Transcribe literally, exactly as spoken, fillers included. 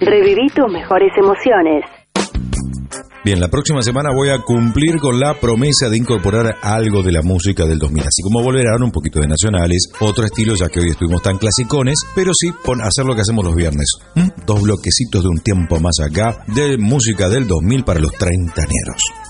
Reviví tus mejores emociones. Bien, la próxima semana voy a cumplir con la promesa de incorporar algo de la música del dos mil, así como volverán un poquito de nacionales, otro estilo, ya que hoy estuvimos tan clasicones, pero sí pon, hacer lo que hacemos los viernes. ¿Mm? Dos bloquecitos de un tiempo más acá, de música del dos mil para los treintañeros.